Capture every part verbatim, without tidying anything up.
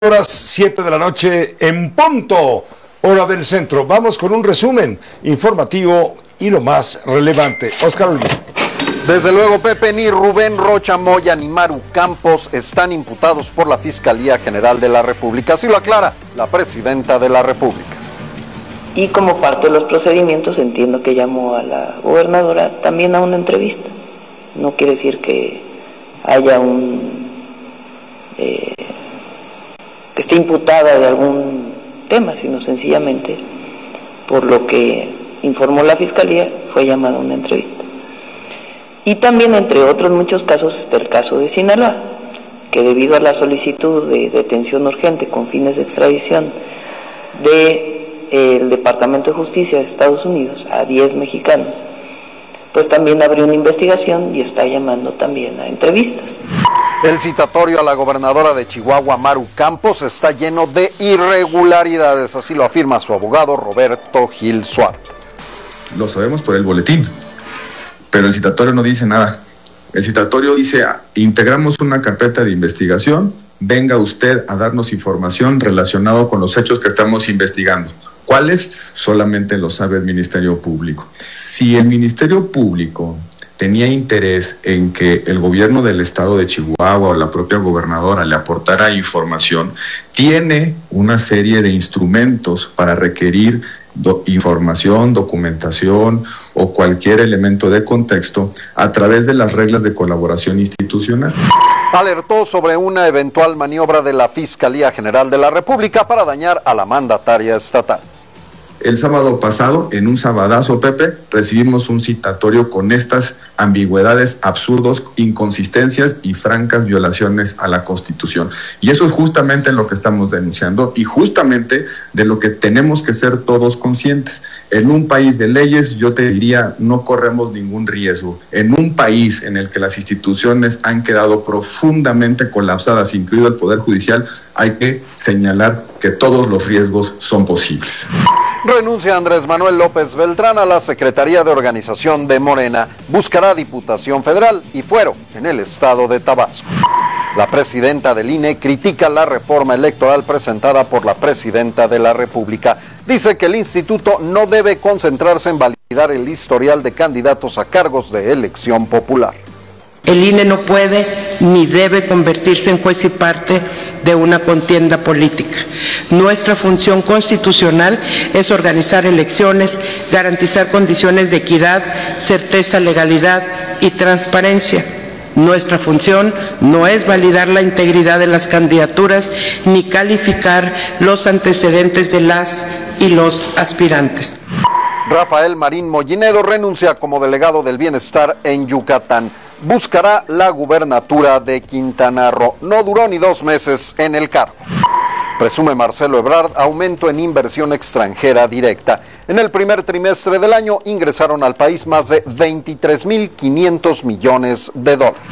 Horas siete de la noche en punto, hora del centro. Vamos con un resumen informativo y lo más relevante. Oscar Olguín. Desde luego, Pepe, ni Rubén Rocha Moya ni Maru Campos están imputados por la Fiscalía General de la República. Así lo aclara la Presidenta de la República. Y como parte de los procedimientos, entiendo que llamó a la gobernadora también a una entrevista. No quiere decir que haya un... Eh, que esté imputada de algún tema, sino sencillamente, por lo que informó la Fiscalía, fue llamada a una entrevista. Y también, entre otros muchos casos, está el caso de Sinaloa, que debido a la solicitud de detención urgente con fines de extradición del Departamento de Justicia de Estados Unidos a diez mexicanos, pues también abrió una investigación y está llamando también a entrevistas. El citatorio a la gobernadora de Chihuahua, Maru Campos, está lleno de irregularidades, así lo afirma su abogado Roberto Gil Suárez. Lo sabemos por el boletín, pero el citatorio no dice nada. El citatorio dice, integramos una carpeta de investigación, venga usted a darnos información relacionada con los hechos que estamos investigando. ¿Cuáles? Solamente lo sabe el Ministerio Público. Si el Ministerio Público tenía interés en que el gobierno del estado de Chihuahua o la propia gobernadora le aportara información, tiene una serie de instrumentos para requerir do- información, documentación o cualquier elemento de contexto a través de las reglas de colaboración institucional. Alertó sobre una eventual maniobra de la Fiscalía General de la República para dañar a la mandataria estatal. El sábado pasado, en un sabadazo, Pepe, recibimos un citatorio con estas ambigüedades, absurdos, inconsistencias y francas violaciones a la Constitución. Y eso es justamente lo que estamos denunciando y justamente de lo que tenemos que ser todos conscientes. En un país de leyes, yo te diría, no corremos ningún riesgo. En un país en el que las instituciones han quedado profundamente colapsadas, incluido el Poder Judicial, hay que señalar que todos los riesgos son posibles. Renuncia Andrés Manuel López Beltrán a la Secretaría de Organización de Morena. Buscará Diputación Federal y fuero en el estado de Tabasco. La presidenta del I N E critica la reforma electoral presentada por la presidenta de la República. Dice que el instituto no debe concentrarse en validar el historial de candidatos a cargos de elección popular. El I N E no puede ni debe convertirse en juez y parte de una contienda política. Nuestra función constitucional es organizar elecciones, garantizar condiciones de equidad, certeza, legalidad y transparencia. Nuestra función no es validar la integridad de las candidaturas ni calificar los antecedentes de las y los aspirantes. Rafael Marín Mollinedo renuncia como delegado del bienestar en Yucatán. Buscará la gubernatura de Quintana Roo. No duró ni dos meses en el cargo. Presume Marcelo Ebrard aumento en inversión extranjera directa. En el primer trimestre del año ingresaron al país más de veintitrés mil quinientos millones de dólares.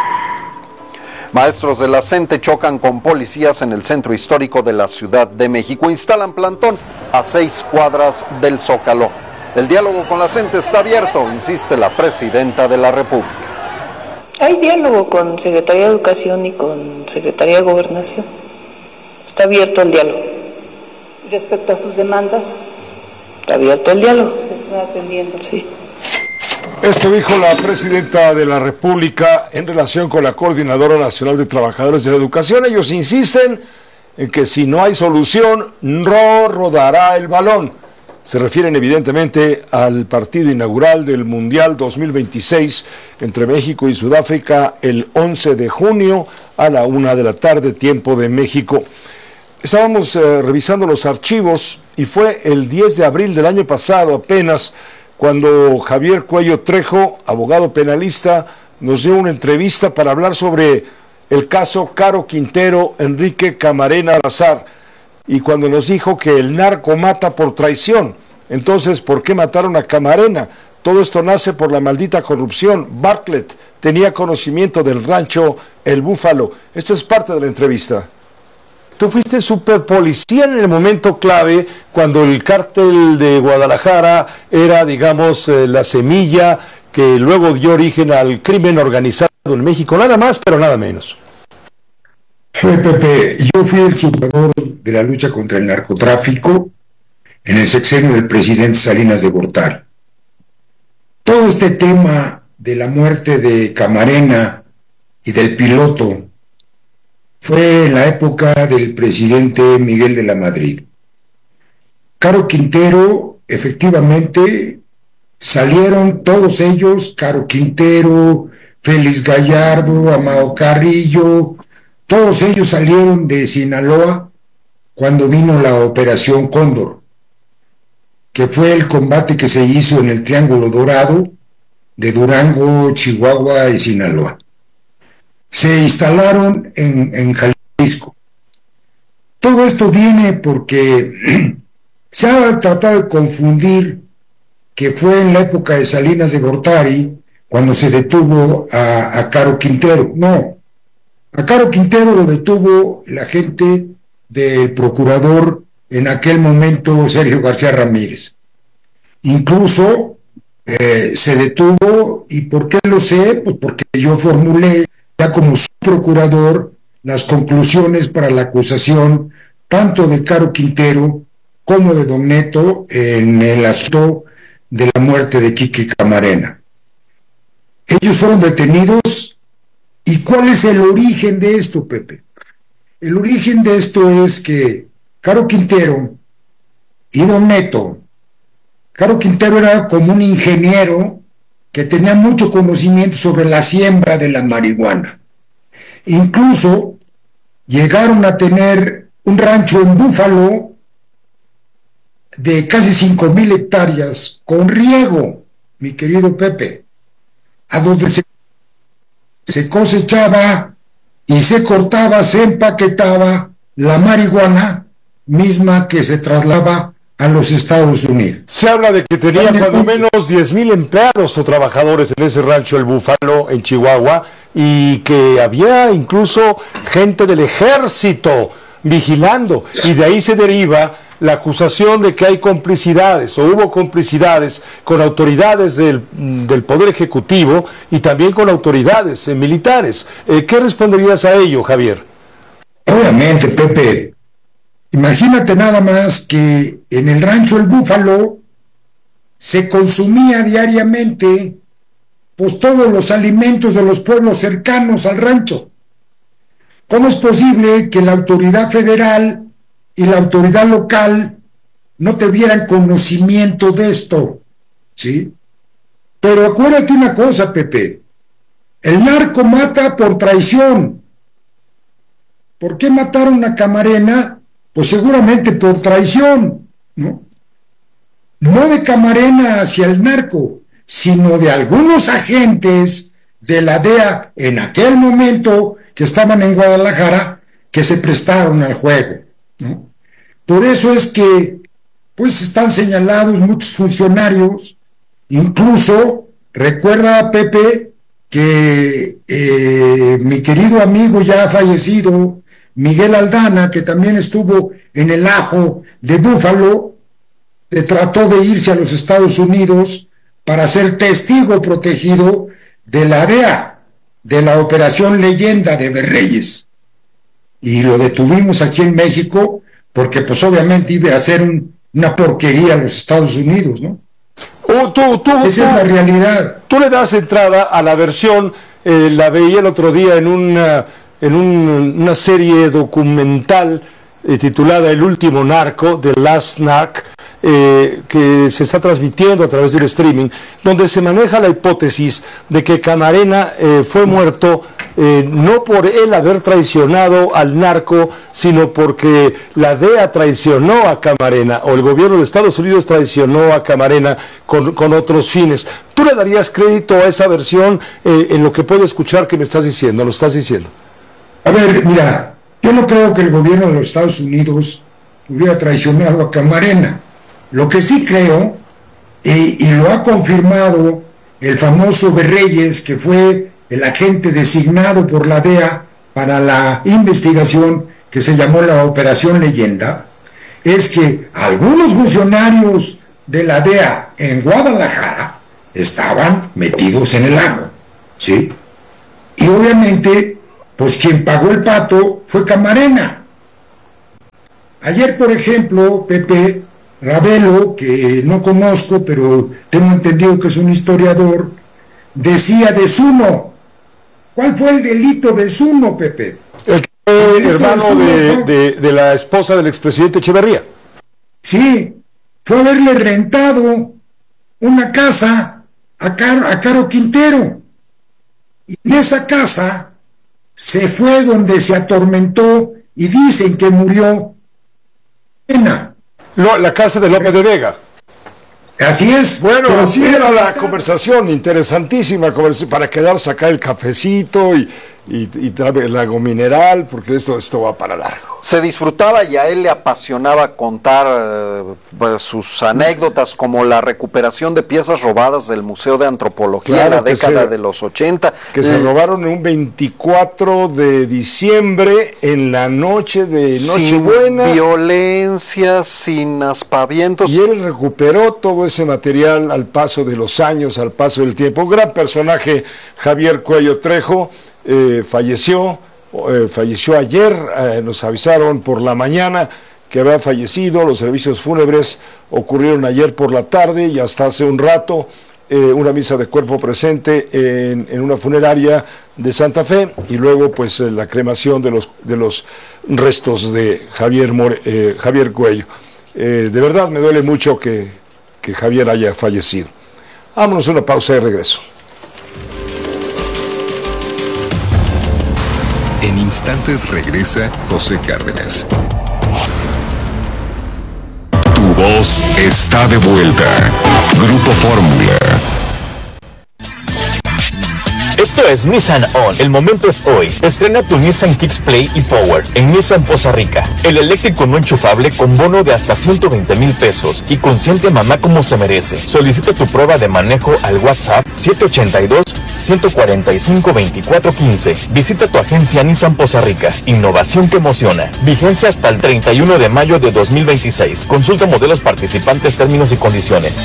Maestros de la CENTE chocan con policías en el centro histórico de la Ciudad de México. Instalan plantón a seis cuadras del Zócalo. El diálogo con la CENTE está abierto, insiste la presidenta de la República. Hay diálogo con Secretaría de Educación y con Secretaría de Gobernación. Está abierto el diálogo. Respecto a sus demandas, está abierto el diálogo. Se está atendiendo. Sí. Esto dijo la presidenta de la República en relación con la Coordinadora Nacional de Trabajadores de la Educación. Ellos insisten en que si no hay solución, no rodará el balón. Se refieren evidentemente al partido inaugural del Mundial dos mil veintiséis entre México y Sudáfrica el once de junio a la una de la tarde, tiempo de México. Estábamos eh, revisando los archivos y fue el diez de abril del año pasado apenas cuando Javier Cuello Trejo, abogado penalista, nos dio una entrevista para hablar sobre el caso Caro Quintero, Enrique Camarena Salazar, y cuando nos dijo que el narco mata por traición. Entonces, ¿por qué mataron a Camarena? Todo esto nace por la maldita corrupción. Bartlett tenía conocimiento del rancho El Búfalo. Esto es parte de la entrevista. Tú fuiste superpolicía en el momento clave, cuando el cártel de Guadalajara era, digamos, eh, la semilla que luego dio origen al crimen organizado en México. Nada más, pero nada menos. Oye, Pepe, yo fui el superior de la lucha contra el narcotráfico en el sexenio del presidente Salinas de Gortari. Todo este tema de la muerte de Camarena y del piloto fue en la época del presidente Miguel de la Madrid. Caro Quintero, efectivamente, salieron todos ellos, Caro Quintero, Félix Gallardo, Amado Carrillo, todos ellos salieron de Sinaloa cuando vino la Operación Cóndor, que fue el combate que se hizo en el Triángulo Dorado de Durango, Chihuahua y Sinaloa. Se instalaron en, en Jalisco. Todo esto viene porque se ha tratado de confundir que fue en la época de Salinas de Gortari cuando se detuvo a, a Caro Quintero. No, a Caro Quintero lo detuvo la gente del procurador en aquel momento, Sergio García Ramírez. Incluso eh, se detuvo, ¿y por qué lo sé? Pues porque yo formulé ya como subprocurador las conclusiones para la acusación tanto de Caro Quintero como de Don Neto en el asunto de la muerte de Quique Camarena. Ellos fueron detenidos. ¿Y cuál es el origen de esto, Pepe? El origen de esto es que Caro Quintero y Don Neto, Caro Quintero era como un ingeniero que tenía mucho conocimiento sobre la siembra de la marihuana. Incluso llegaron a tener un rancho en Búfalo de casi cinco mil hectáreas con riego, mi querido Pepe, a donde se, se cosechaba y se cortaba, se empaquetaba la marihuana misma que se trasladaba a los Estados Unidos. Se habla de que tenía cuando menos diez mil empleados o trabajadores en ese rancho El Búfalo, en Chihuahua, y que había incluso gente del ejército vigilando, y de ahí se deriva la acusación de que hay complicidades o hubo complicidades con autoridades del, del Poder Ejecutivo y también con autoridades eh, militares. Eh, ¿Qué responderías a ello, Javier? Obviamente, Pepe, imagínate nada más que en el rancho El Búfalo se consumía diariamente pues todos los alimentos de los pueblos cercanos al rancho. ¿Cómo es posible que la autoridad federal y la autoridad local no tuvieran conocimiento de esto? ¿Sí? Pero acuérdate una cosa, Pepe, el narco mata por traición. ¿Por qué mataron a Camarena? Pues seguramente por traición, ¿no? No de Camarena hacia el narco, sino de algunos agentes de la D E A en aquel momento que estaban en Guadalajara, que se prestaron al juego, ¿no? Por eso es que pues están señalados muchos funcionarios. Incluso recuerda, Pepe, que eh, mi querido amigo ya fallecido Miguel Aldana, que también estuvo en el ajo de Búfalo, se trató de irse a los Estados Unidos para ser testigo protegido de la D E A, de la Operación Leyenda de Berreyes, y lo detuvimos aquí en México porque pues obviamente iba a ser un, una porquería a los Estados Unidos, ¿no? Uh, tú, tú, Esa tú, es la realidad. Tú le das entrada a la versión, eh, la veía el otro día en una, en un, una serie documental eh, titulada El Último Narco, The Last Narc, eh, que se está transmitiendo a través del streaming, donde se maneja la hipótesis de que Camarena eh, fue muerto eh, no por él haber traicionado al narco, sino porque la D E A traicionó a Camarena, o el gobierno de Estados Unidos traicionó a Camarena con, con otros fines. ¿Tú le darías crédito a esa versión eh, en lo que puedo escuchar que me estás diciendo, lo estás diciendo? A ver, mira, yo no creo que el gobierno de los Estados Unidos hubiera traicionado a Camarena. Lo que sí creo, eh, y lo ha confirmado el famoso Berreyes, que fue el agente designado por la D E A para la investigación que se llamó la Operación Leyenda, es que algunos funcionarios de la D E A en Guadalajara estaban metidos en el ajo, ¿sí? Y obviamente, pues quien pagó el pato fue Camarena. Ayer, por ejemplo, Pepe Ravelo, que no conozco, pero tengo entendido que es un historiador, decía de Zuno. ¿Cuál fue el delito de Zuno, Pepe? El que fue el hermano de, de, de la esposa del expresidente Echeverría. Sí, fue haberle rentado una casa a Caro, a Caro Quintero. Y en esa casa se fue donde se atormentó y dicen que murió Pena. No, la casa de López de Vega. Así es. Bueno, así era la conversación, interesantísima conversación, para quedar, sacar el cafecito y, y, y traer el lago mineral, porque esto, esto va para largo. Se disfrutaba y a él le apasionaba contar eh, pues, sus anécdotas, como la recuperación de piezas robadas del Museo de Antropología claro, en la década se, de los ochenta. Que eh, se robaron un veinticuatro de diciembre, en la noche de Nochebuena. Sin violencia, sin aspavientos. Y él recuperó todo ese material al paso de los años, al paso del tiempo. Un gran personaje, Javier Cuello Trejo, eh, falleció. Eh, falleció ayer, eh, nos avisaron por la mañana que había fallecido. Los servicios fúnebres ocurrieron ayer por la tarde y hasta hace un rato eh, una misa de cuerpo presente en, en una funeraria de Santa Fe y luego pues eh, la cremación de los, de los restos de Javier, More, eh, Javier Cuello. Eh, de verdad me duele mucho que, que Javier haya fallecido. Vámonos a una pausa y regreso. En instantes regresa José Cárdenas. Tu voz está de vuelta. Grupo Fórmula. Esto es Nissan On. El momento es hoy. Estrena tu Nissan Kicks Play y Power en Nissan Poza Rica. El eléctrico no enchufable con bono de hasta ciento veinte mil pesos y consiente a mamá como se merece. Solicita tu prueba de manejo al WhatsApp siete ocho dos, uno cuatro cinco, dos cuatro uno cinco. Visita tu agencia Nissan Poza Rica. Innovación que emociona. Vigencia hasta el treinta y uno de mayo de dos mil veintiséis. Consulta modelos participantes, términos y condiciones.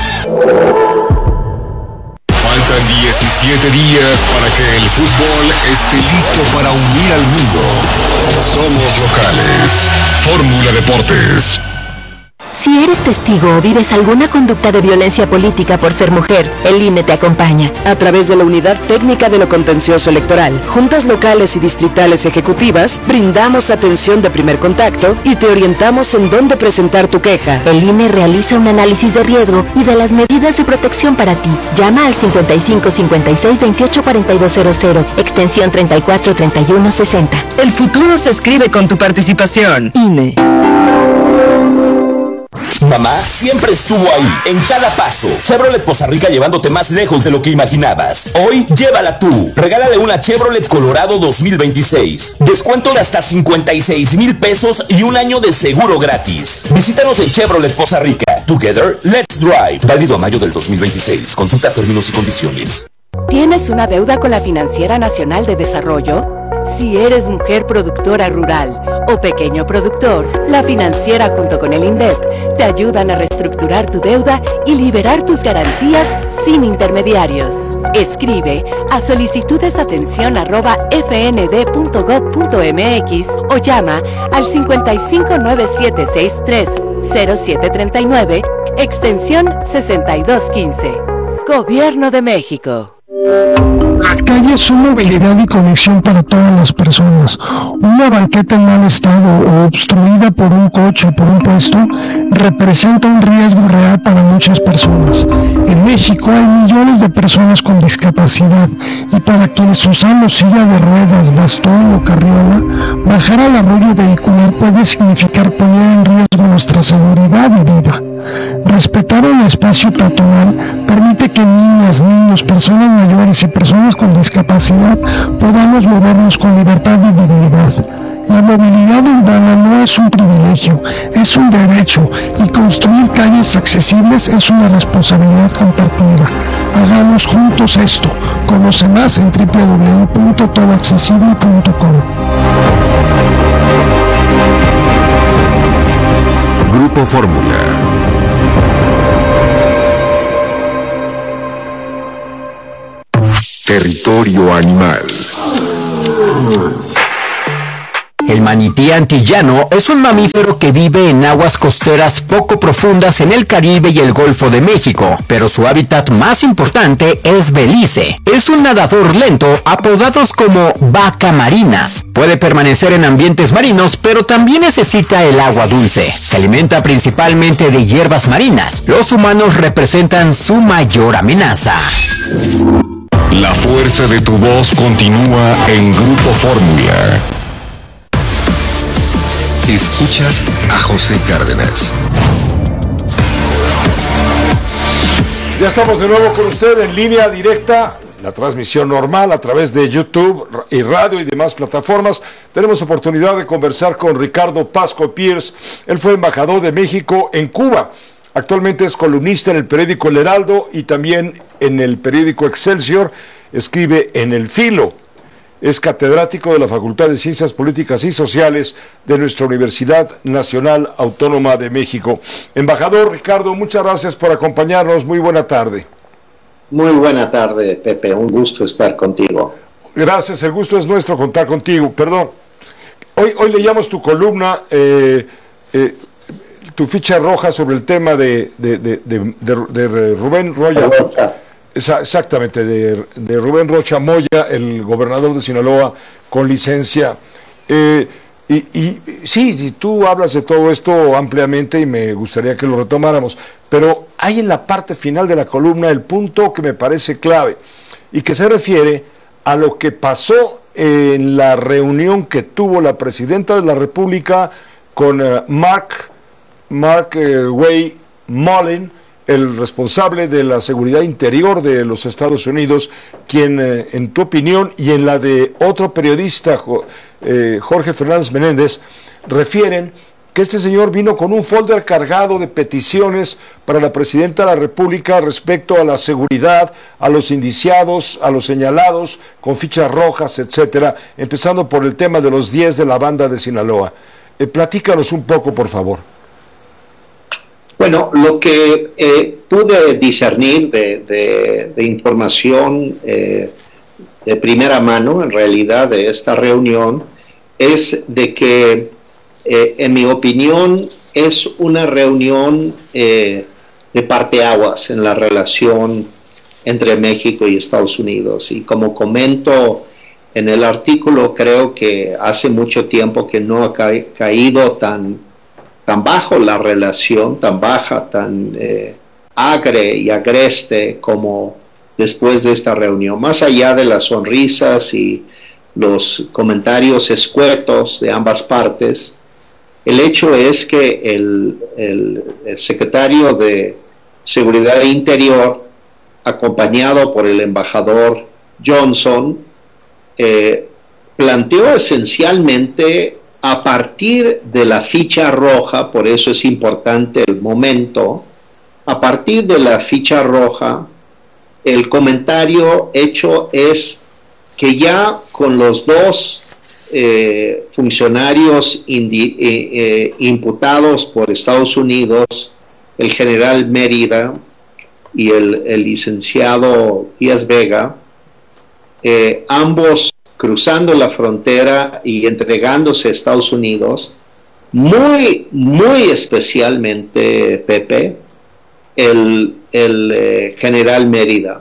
Faltan diecisiete días para que el fútbol esté listo para unir al mundo. Somos locales. Fórmula Deportes. Si eres testigo o vives alguna conducta de violencia política por ser mujer, el I N E te acompaña. A través de la Unidad Técnica de lo Contencioso Electoral, juntas locales y distritales ejecutivas, brindamos atención de primer contacto y te orientamos en dónde presentar tu queja. El I N E realiza un análisis de riesgo y de las medidas de protección para ti. Llama al cincuenta y cinco, cincuenta y seis, veintiocho, cuarenta y dos cero cero, extensión treinta y cuatro, treinta y uno, sesenta. El futuro se escribe con tu participación. I N E. Mamá siempre estuvo ahí, en cada paso. Chevrolet Poza Rica llevándote más lejos de lo que imaginabas. Hoy, llévala tú. Regálale una Chevrolet Colorado dos mil veintiséis. Descuento de hasta cincuenta y seis mil pesos y un año de seguro gratis. Visítanos en Chevrolet Poza Rica. Together, let's drive. Válido a mayo del dos mil veintiséis. Consulta términos y condiciones. ¿Tienes una deuda con la Financiera Nacional de Desarrollo? Si eres mujer productora rural o pequeño productor, la Financiera junto con el INDEP te ayudan a reestructurar tu deuda y liberar tus garantías sin intermediarios. Escribe a solicitudesatención arroba fnd.gov.mx o llama al cincuenta y cinco, nueve siete seis tres, cero siete treinta y nueve, extensión sesenta y dos quince. Gobierno de México. Las calles son movilidad y conexión para todas las personas. Una banqueta en mal estado o obstruida por un coche o por un puesto representa un riesgo real para muchas personas. En México hay millones de personas con discapacidad y para quienes usamos silla de ruedas, bastón o carriola, bajar al arroyo vehicular puede significar poner en riesgo nuestra seguridad y vida. Respetar un espacio peatonal permite que niñas, niños, personas mayores y personas con discapacidad podamos movernos con libertad y dignidad. La movilidad urbana no es un privilegio, es un derecho y construir calles accesibles es una responsabilidad compartida. Hagamos juntos esto. Conoce más en doble u doble u doble u punto todo accesible punto com. Grupo Fórmula. Territorio animal. El manití antillano es un mamífero que vive en aguas costeras poco profundas en el Caribe y el Golfo de México, pero su hábitat más importante es Belice. Es un nadador lento, apodados como vaca marinas. Puede permanecer en ambientes marinos, pero también necesita el agua dulce. Se alimenta principalmente de hierbas marinas. Los humanos representan su mayor amenaza. La fuerza de tu voz continúa en Grupo Fórmula. Escuchas a José Cárdenas. Ya estamos de nuevo con usted en línea directa, la transmisión normal a través de YouTube y radio y demás plataformas. Tenemos oportunidad de conversar con Ricardo Pasco Pierce. Él fue embajador de México en Cuba. Actualmente es columnista en el periódico El Heraldo y también en el periódico Excelsior. Escribe en El Filo. Es catedrático de la Facultad de Ciencias Políticas y Sociales de nuestra Universidad Nacional Autónoma de México. Embajador Ricardo, muchas gracias por acompañarnos. Muy buena tarde. Muy buena tarde, Pepe. Un gusto estar contigo. Gracias, el gusto es nuestro contar contigo. Perdón, hoy, hoy leíamos tu columna, eh, eh, tu ficha roja sobre el tema de, de, de, de, de, de Rubén Rocha. Exactamente, de, de Rubén Rocha Moya, el gobernador de Sinaloa, con licencia. Eh, y, y sí, y tú hablas de todo esto ampliamente y me gustaría que lo retomáramos, pero hay en la parte final de la columna el punto que me parece clave y que se refiere a lo que pasó en la reunión que tuvo la presidenta de la República con uh, Mark, Mark uh, Way Mullen, el responsable de la seguridad interior de los Estados Unidos, quien, eh, en tu opinión, y en la de otro periodista, eh, Jorge Fernández Menéndez, refieren que este señor vino con un folder cargado de peticiones para la presidenta de la República respecto a la seguridad, a los indiciados, a los señalados, con fichas rojas, etcétera, empezando por el tema de los diez de la banda de Sinaloa. Eh, platícanos un poco, por favor. Bueno, lo que eh, pude discernir de, de, de información eh, de primera mano, en realidad, de esta reunión, es de que, eh, en mi opinión, es una reunión eh, de parteaguas en la relación entre México y Estados Unidos. Y como comento en el artículo, creo que hace mucho tiempo que no ha ca caído tan... tan bajo la relación, tan baja, tan eh, agre y agreste como después de esta reunión. Más allá de las sonrisas y los comentarios escuetos de ambas partes, el hecho es que el, el, el secretario de Seguridad Interior, acompañado por el embajador Johnson, eh, planteó esencialmente, a partir de la ficha roja, por eso es importante el momento, a partir de la ficha roja, el comentario hecho es que ya con los dos eh, funcionarios indi, eh, eh, imputados por Estados Unidos, el general Mérida y el, el licenciado Díaz Vega, eh, ambos cruzando la frontera y entregándose a Estados Unidos, muy, muy especialmente, Pepe, el, el eh, general Mérida,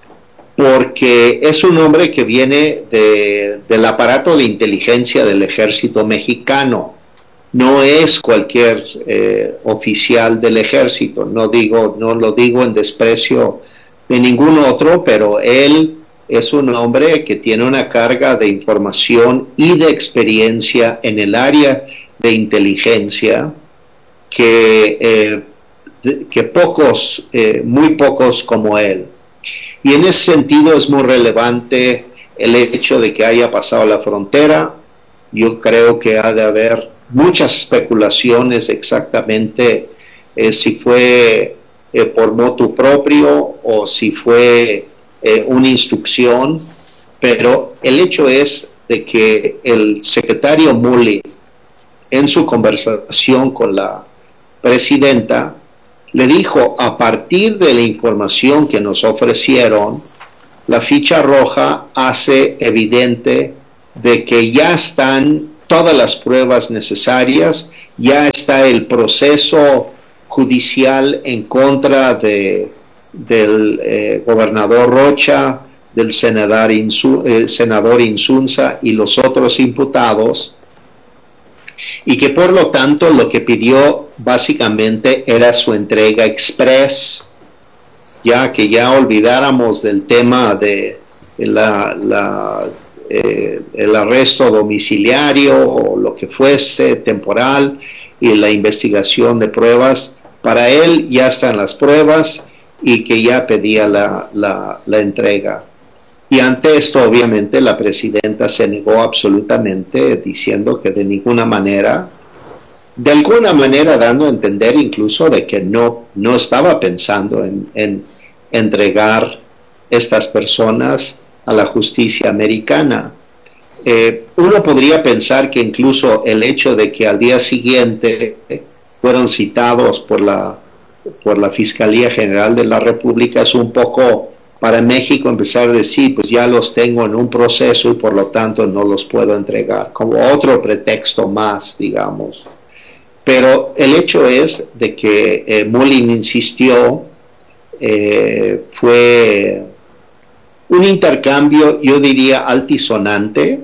porque es un hombre que viene de, del aparato de inteligencia del ejército mexicano, no es cualquier eh, oficial del ejército, no, digo, no lo digo en desprecio de ningún otro, pero él es un hombre que tiene una carga de información y de experiencia en el área de inteligencia que, eh, que pocos, eh, muy pocos como él. Y en ese sentido es muy relevante el hecho de que haya pasado la frontera. Yo creo que ha de haber muchas especulaciones exactamente eh, si fue eh, por motu propio o si fue Eh, una instrucción, pero el hecho es de que el secretario Mullen, en su conversación con la presidenta, le dijo: a partir de la información que nos ofrecieron, la ficha roja hace evidente de que ya están todas las pruebas necesarias, ya está el proceso judicial en contra de, del eh, gobernador Rocha, del senador, Insu, eh, senador Insunza y los otros imputados, y que por lo tanto lo que pidió básicamente era su entrega express, ya que ya olvidáramos del tema de la, la, eh, el arresto domiciliario o lo que fuese temporal y la investigación de pruebas. Para él ya están las pruebas y que ya pedía la, la, la entrega. Y ante esto, obviamente, la presidenta se negó absolutamente, diciendo que de ninguna manera, de alguna manera dando a entender incluso de que no, no estaba pensando en, en entregar estas personas a la justicia americana. Eh, uno podría pensar que incluso el hecho de que al día siguiente fueron citados por la, por la Fiscalía General de la República es un poco para México empezar a decir, pues ya los tengo en un proceso y por lo tanto no los puedo entregar, como otro pretexto más, digamos. Pero el hecho es de que eh, Mullin insistió, eh, fue un intercambio, yo diría, altisonante,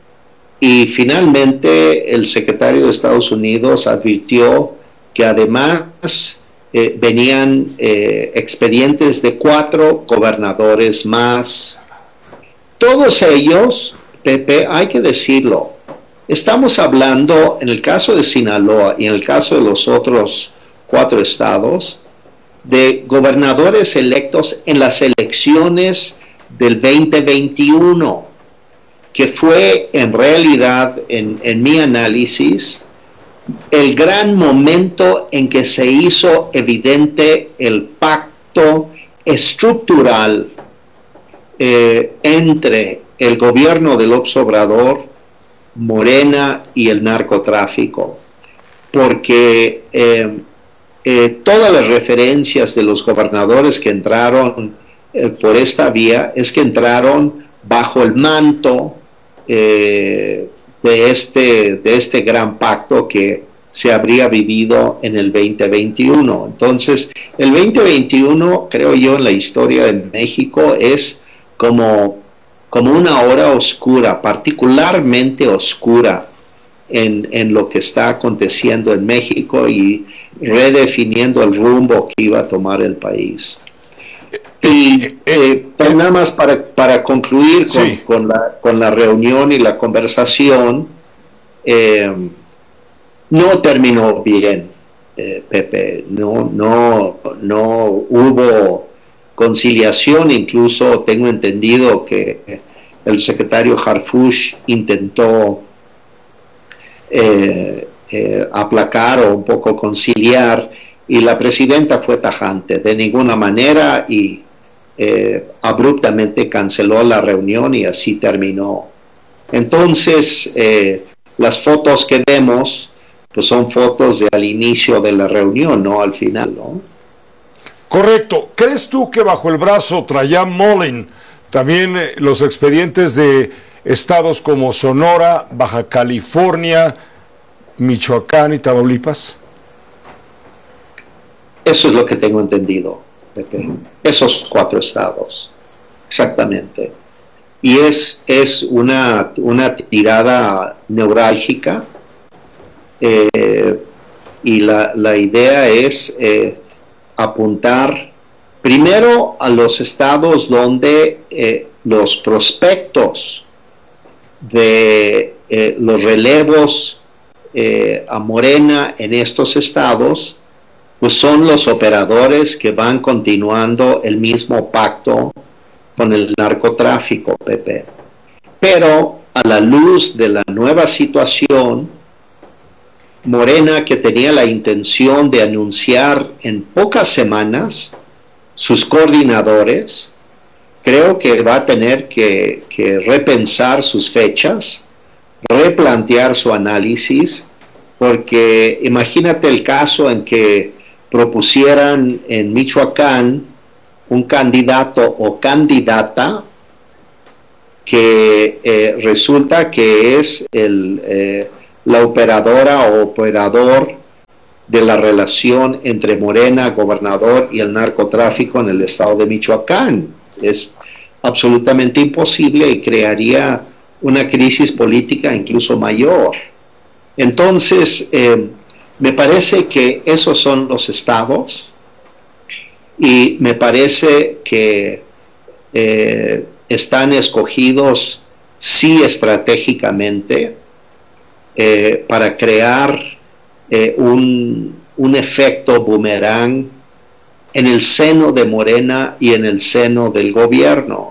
y finalmente el secretario de Estados Unidos advirtió que además eh, venían eh, expedientes de cuatro gobernadores más. Todos ellos, Pepe, hay que decirlo, estamos hablando, en el caso de Sinaloa y en el caso de los otros cuatro estados, de gobernadores electos en las elecciones del veinte veintiuno, que fue en realidad, en, en mi análisis, el gran momento en que se hizo evidente el pacto estructural eh, entre el gobierno de López Obrador, Morena y el narcotráfico, porque eh, eh, todas las referencias de los gobernadores que entraron eh, por esta vía es que entraron bajo el manto eh, de, este, de este gran pacto que se habría vivido en el veinte veintiuno. Entonces, el veinte veintiuno, creo yo, en la historia de México es como, como una hora oscura, particularmente oscura en, en lo que está aconteciendo en México y redefiniendo el rumbo que iba a tomar el país. Y eh, pues nada más para, para concluir con, sí. con, la, con la reunión y la conversación, eh, no terminó bien, eh, Pepe, no, no, no hubo conciliación, incluso tengo entendido que el secretario Harfuch intentó eh, eh, aplacar o un poco conciliar, y la presidenta fue tajante, de ninguna manera, y eh, abruptamente canceló la reunión y así terminó. Entonces, eh, las fotos que vemos pues son fotos de al inicio de la reunión, no al final, ¿no? Correcto. ¿Crees tú que bajo el brazo traía Mullin también eh, los expedientes de estados como Sonora, Baja California, Michoacán y Tamaulipas? Eso es lo que tengo entendido, Pepe. Esos cuatro estados, exactamente. Y es, es una, una tirada neurálgica, eh, y la, la idea es eh, apuntar primero a los estados donde eh, los prospectos de eh, los relevos eh, a Morena en estos estados pues son los operadores que van continuando el mismo pacto con el narcotráfico, Pepe. Pero a la luz de la nueva situación, Morena, que tenía la intención de anunciar en pocas semanas sus coordinadores, creo que va a tener que, que repensar sus fechas, replantear su análisis, porque imagínate el caso en que propusieran en Michoacán un candidato o candidata que eh, resulta que es el, eh, la operadora o operador de la relación entre Morena, gobernador, y el narcotráfico en el estado de Michoacán. Es absolutamente imposible y crearía una crisis política incluso mayor. Entonces, eh, me parece que esos son los estados y me parece que eh, están escogidos sí estratégicamente eh, para crear eh, un, un efecto boomerang en el seno de Morena y en el seno del gobierno.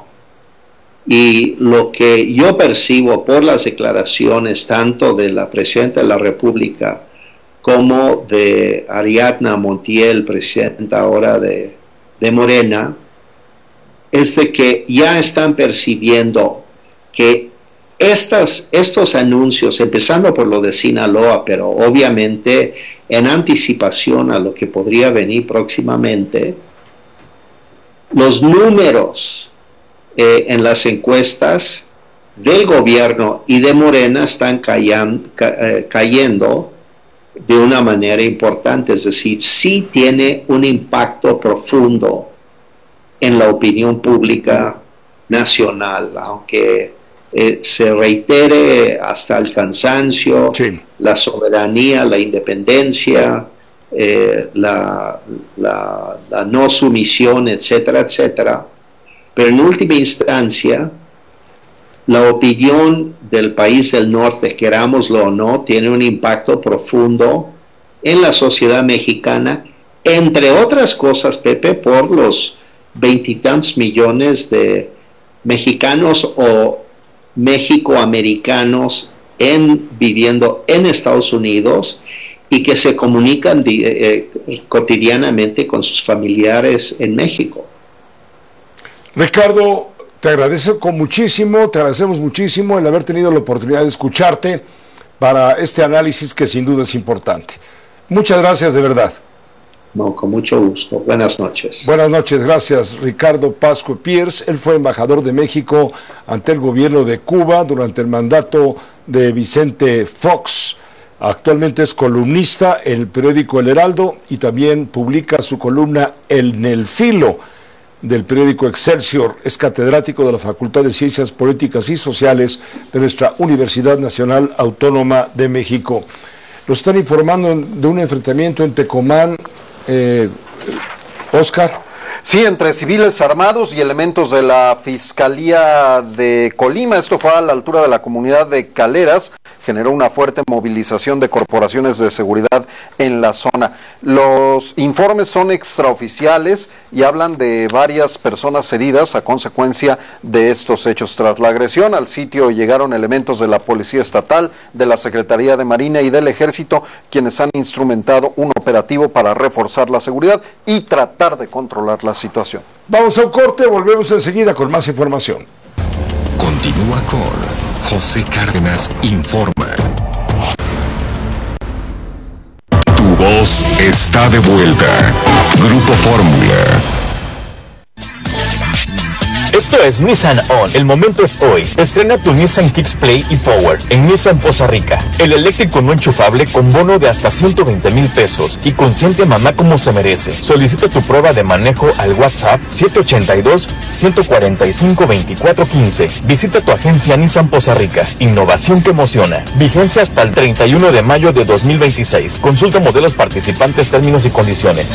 Y lo que yo percibo por las declaraciones tanto de la Presidenta de la República como de Ariadna Montiel, presidenta ahora de, de Morena, es de que ya están percibiendo que estas, estos anuncios, empezando por lo de Sinaloa, pero obviamente en anticipación a lo que podría venir próximamente, los números eh, en las encuestas del gobierno y de Morena están cayan, ca, eh, cayendo de una manera importante, es decir, sí tiene un impacto profundo en la opinión pública nacional, aunque eh, se reitere hasta el cansancio, sí. La soberanía, la independencia, eh, la, la, la no sumisión, etcétera, etcétera. Pero en última instancia, la opinión del país del norte, querámoslo o no, tiene un impacto profundo en la sociedad mexicana, entre otras cosas, Pepe, por los veintitantos millones de mexicanos o mexicoamericanos en, viviendo en Estados Unidos y que se comunican eh, cotidianamente con sus familiares en México. Ricardo, te agradezco muchísimo, te agradecemos muchísimo el haber tenido la oportunidad de escucharte para este análisis que sin duda es importante. Muchas gracias, de verdad. No, con mucho gusto. Buenas noches. Buenas noches, gracias Ricardo Pascua Pierce. Él fue embajador de México ante el gobierno de Cuba durante el mandato de Vicente Fox. Actualmente es columnista en el periódico El Heraldo y también publica su columna En el Filo del periódico Excelsior. Es catedrático de la Facultad de Ciencias Políticas y Sociales de nuestra Universidad Nacional Autónoma de México. Nos están informando de un enfrentamiento en Tecomán. Eh, Oscar. Sí, entre civiles armados y elementos de la Fiscalía de Colima. Esto fue a la altura de la comunidad de Caleras. Generó una fuerte movilización de corporaciones de seguridad en la zona. Los informes son extraoficiales y hablan de varias personas heridas a consecuencia de estos hechos. Tras la agresión, al sitio llegaron elementos de la Policía Estatal, de la Secretaría de Marina y del Ejército, quienes han instrumentado un operativo para reforzar la seguridad y tratar de controlar la situación. Vamos a un corte, volvemos enseguida con más información. Continúa con José Cárdenas Informa. Tu voz está de vuelta. Grupo Fórmula. Esto es Nissan On. El momento es hoy. Estrena tu Nissan Kicks Play y Power en Nissan Poza Rica. El eléctrico no enchufable con bono de hasta ciento veinte mil pesos y consiente a mamá como se merece. Solicita tu prueba de manejo al WhatsApp siete ocho dos, uno cuatro cinco, dos cuatro uno cinco. Visita tu agencia Nissan Poza Rica. Innovación que emociona. Vigencia hasta el treinta y uno de mayo de dos mil veintiséis. Consulta modelos participantes, términos y condiciones.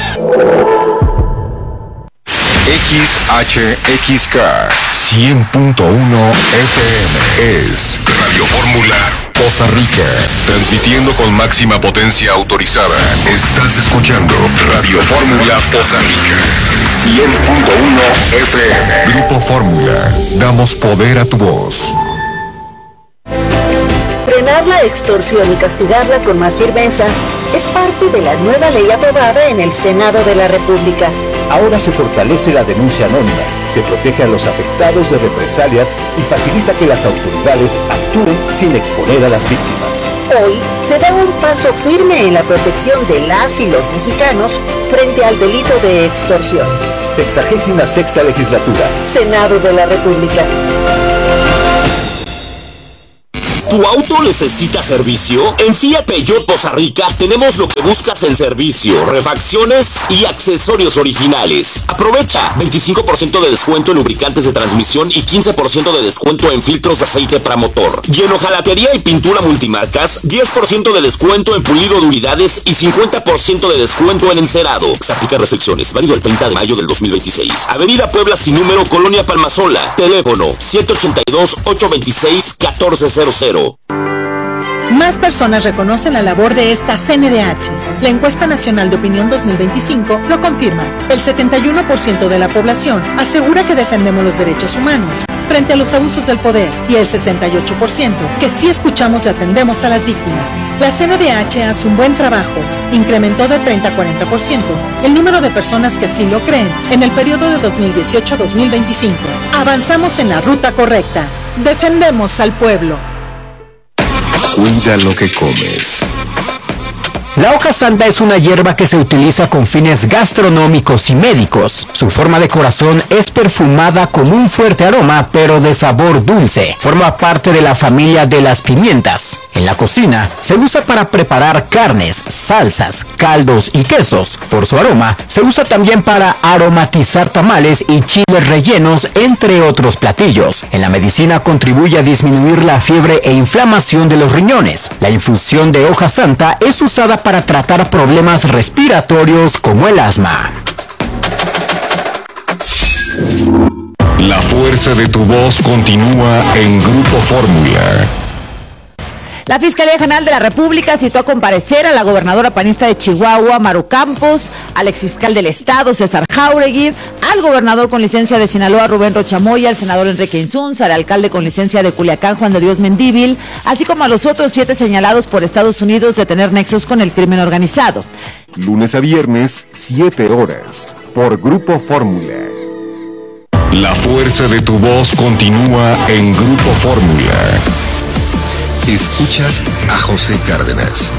X H X K cien punto uno F M es Radio Fórmula Poza Rica, transmitiendo con máxima potencia autorizada. Estás escuchando Radio Fórmula Poza Rica cien punto uno F M. Grupo Fórmula, damos poder a tu voz. Frenar la extorsión y castigarla con más firmeza es parte de la nueva ley aprobada en el Senado de la República. Ahora se fortalece la denuncia anónima, se protege a los afectados de represalias y facilita que las autoridades actúen sin exponer a las víctimas. Hoy se da un paso firme en la protección de las y los mexicanos frente al delito de extorsión. Sexagésima sexta legislatura. Senado de la República. ¿Tu auto necesita servicio? En Fiat Peugeot Poza Rica tenemos lo que buscas en servicio, refacciones y accesorios originales. Aprovecha veinticinco por ciento de descuento en lubricantes de transmisión y quince por ciento de descuento en filtros de aceite para motor. Y en hojalatería y pintura multimarcas, diez por ciento de descuento en pulido de unidades y cincuenta por ciento de descuento en encerado. Se aplica restricciones. Válido el treinta de mayo del dos mil veintiséis. Avenida Puebla sin número, Colonia Palmasola. Teléfono siete ochenta y dos, ochocientos veintiséis, catorce cero cero. Más personas reconocen la labor de esta C N D H. La encuesta nacional de opinión dos mil veinticinco lo confirma. El setenta y uno por ciento de la población asegura que defendemos los derechos humanos frente a los abusos del poder y el sesenta y ocho por ciento que sí escuchamos y atendemos a las víctimas. La C N D H hace un buen trabajo. Incrementó de treinta a cuarenta por ciento el número de personas que así lo creen en el periodo de dos mil dieciocho a dos mil veinticinco. Avanzamos en la ruta correcta. Defendemos al pueblo. Cuida lo que comes. La hoja santa es una hierba que se utiliza con fines gastronómicos y médicos. Su forma de corazón es perfumada con un fuerte aroma, pero de sabor dulce. Forma parte de la familia de las pimientas. En la cocina se usa para preparar carnes, salsas, caldos y quesos. Por su aroma, se usa también para aromatizar tamales y chiles rellenos, entre otros platillos. En la medicina contribuye a disminuir la fiebre e inflamación de los riñones. La infusión de hoja santa es usada para tratar problemas respiratorios como el asma. La fuerza de tu voz continúa en Grupo Fórmula. La Fiscalía General de la República citó a comparecer a la gobernadora panista de Chihuahua, Maru Campos, al exfiscal del Estado, César Jáuregui, al gobernador con licencia de Sinaloa, Rubén Rocha Moya, al senador Enrique Insunza, al alcalde con licencia de Culiacán, Juan de Dios Mendívil, así como a los otros siete señalados por Estados Unidos de tener nexos con el crimen organizado. Lunes a viernes, siete horas, por Grupo Fórmula. La fuerza de tu voz continúa en Grupo Fórmula. Escuchas a José Cárdenas.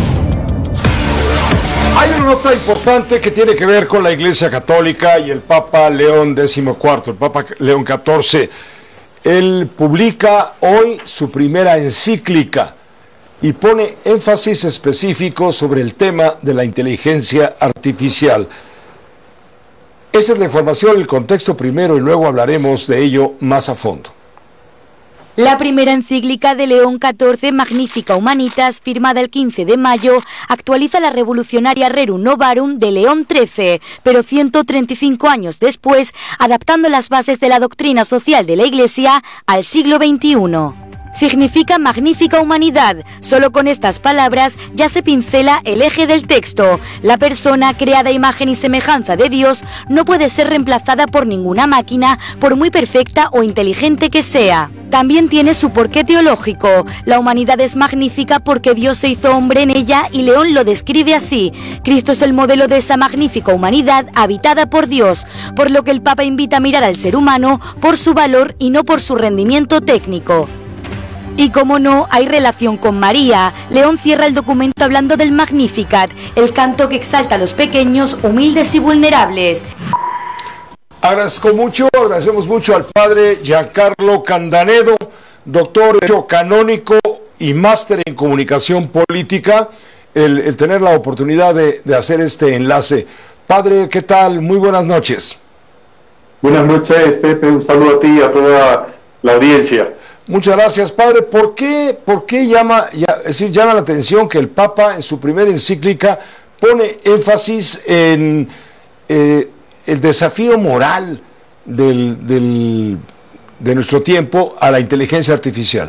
Hay una nota importante que tiene que ver con la Iglesia Católica y el Papa León decimocuarto, el Papa León catorce. Él publica hoy su primera encíclica y pone énfasis específico sobre el tema de la inteligencia artificial. Esa es la información, el contexto primero, y luego hablaremos de ello más a fondo. La primera encíclica de León catorce, Magnifica Humanitas, firmada el quince de mayo, actualiza la revolucionaria Rerum Novarum de León trece, pero ciento treinta y cinco años después, adaptando las bases de la doctrina social de la Iglesia al siglo veintiuno. Significa magnífica humanidad. Solo con estas palabras ya se pincela el eje del texto. La persona, creada a imagen y semejanza de Dios, no puede ser reemplazada por ninguna máquina, por muy perfecta o inteligente que sea. También tiene su porqué teológico. La humanidad es magnífica porque Dios se hizo hombre en ella y León lo describe así. Cristo es el modelo de esa magnífica humanidad habitada por Dios, por lo que el Papa invita a mirar al ser humano por su valor y no por su rendimiento técnico. Y como no, hay relación con María. León cierra el documento hablando del Magnificat, el canto que exalta a los pequeños, humildes y vulnerables. Agradezco mucho, agradecemos mucho al padre Giancarlo Candanedo, doctor canónico y máster en comunicación política, el, el tener la oportunidad de, de hacer este enlace. Padre, ¿qué tal? Muy buenas noches. Buenas noches, Pepe, un saludo a ti y a toda la audiencia. Muchas gracias, padre. ¿Por qué, por qué llama, ya, es decir, llama la atención que el Papa en su primera encíclica pone énfasis en eh, el desafío moral del, del, de nuestro tiempo a la inteligencia artificial?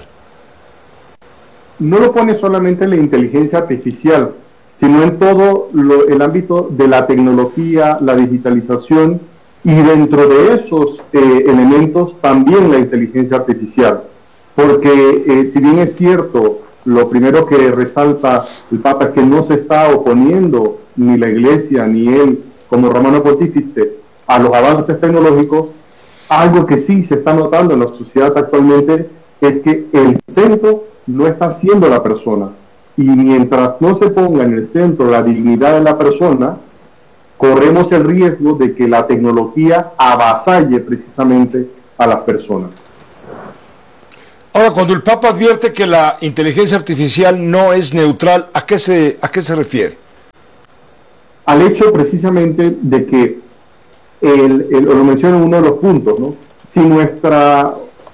No lo pone solamente en la inteligencia artificial, sino en todo lo, el ámbito de la tecnología, la digitalización, y dentro de esos eh, elementos también la inteligencia artificial. Porque eh, si bien es cierto, lo primero que resalta el Papa es que no se está oponiendo ni la Iglesia ni él como romano pontífice a los avances tecnológicos, algo que sí se está notando en la sociedad actualmente es que el centro no está siendo la persona. Y mientras no se ponga en el centro la dignidad de la persona, corremos el riesgo de que la tecnología avasalle precisamente a las personas. Ahora, cuando el Papa advierte que la inteligencia artificial no es neutral, ¿a qué se, a qué se refiere? Al hecho precisamente de que, el, el, lo menciono en uno de los puntos, ¿no? Si nuestra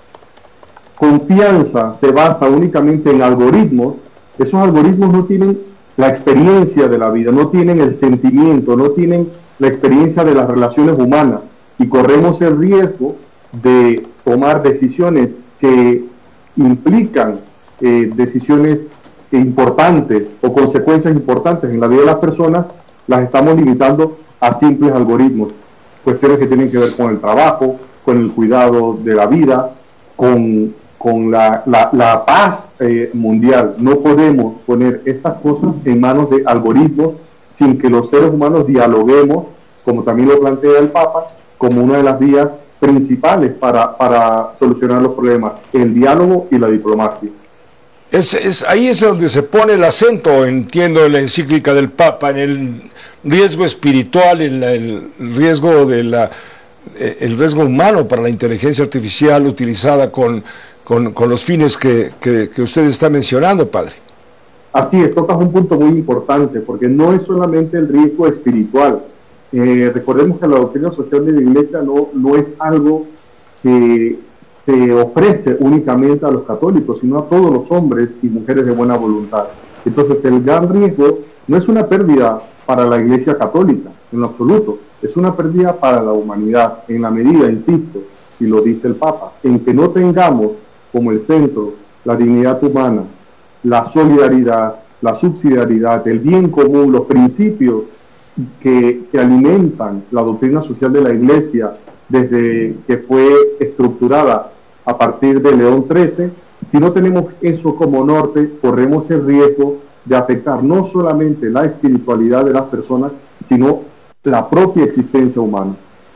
confianza se basa únicamente en algoritmos, esos algoritmos no tienen la experiencia de la vida, no tienen el sentimiento, no tienen la experiencia de las relaciones humanas, y corremos el riesgo de tomar decisiones que implican eh, decisiones importantes o consecuencias importantes en la vida de las personas, las estamos limitando a simples algoritmos, cuestiones que tienen que ver con el trabajo, con el cuidado de la vida, con, con la, la, la paz eh, mundial. No podemos poner estas cosas en manos de algoritmos sin que los seres humanos dialoguemos, como también lo plantea el Papa, como una de las vías principales para, para solucionar los problemas, el diálogo y la diplomacia. Es, es, ahí es donde se pone el acento, entiendo, en la encíclica del Papa, en el riesgo espiritual, en la, el riesgo de la, el riesgo humano para la inteligencia artificial utilizada con, con, con los fines que, que, que usted está mencionando, padre. Así es, tocas un punto muy importante, porque no es solamente el riesgo espiritual. Eh, recordemos que la doctrina social de la Iglesia no, no es algo que se ofrece únicamente a los católicos, sino a todos los hombres y mujeres de buena voluntad. Entonces el gran riesgo no es una pérdida para la Iglesia católica, en lo absoluto, es una pérdida para la humanidad, en la medida, insisto, y lo dice el Papa, en que no tengamos como el centro la dignidad humana, la solidaridad, la subsidiariedad, el bien común, los principios que, que alimentan la doctrina social de la Iglesia desde que fue estructurada a partir de León trece. Si no tenemos eso como norte, corremos el riesgo de afectar no solamente la espiritualidad de las personas, sino la propia existencia humana.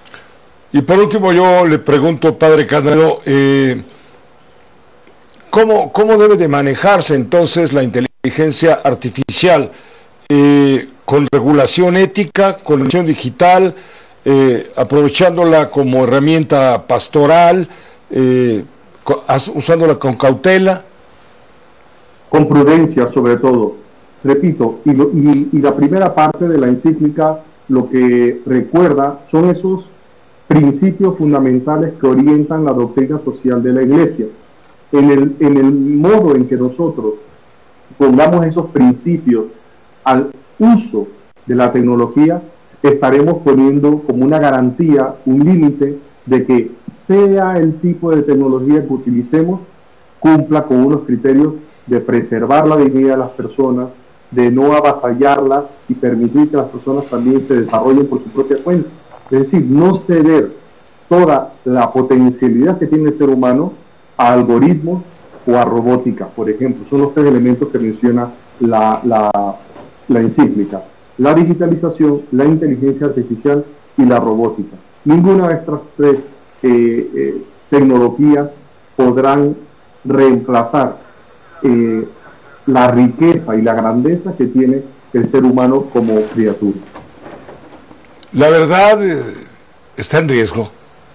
Y por último yo le pregunto, padre Cardinal, eh, ¿cómo, ¿cómo debe de manejarse entonces la inteligencia artificial? Eh, con regulación ética, con regulación digital, eh, aprovechándola como herramienta pastoral, eh, usándola con cautela. Con prudencia, sobre todo. Repito, y, lo, y, y la primera parte de la encíclica lo que recuerda son esos principios fundamentales que orientan la doctrina social de la Iglesia. En el, en el modo en que nosotros pongamos esos principios al uso de la tecnología, estaremos poniendo como una garantía, un límite de que sea el tipo de tecnología que utilicemos, cumpla con unos criterios de preservar la dignidad de las personas, de no avasallarlas y permitir que las personas también se desarrollen por su propia cuenta. Es decir, no ceder toda la potencialidad que tiene el ser humano a algoritmos o a robótica, por ejemplo. Son los tres elementos que menciona la, la, la encíclica: la digitalización, la inteligencia artificial y la robótica. Ninguna de estas tres eh, eh, tecnologías podrán reemplazar eh, la riqueza y la grandeza que tiene el ser humano como criatura. La verdad eh, está en riesgo.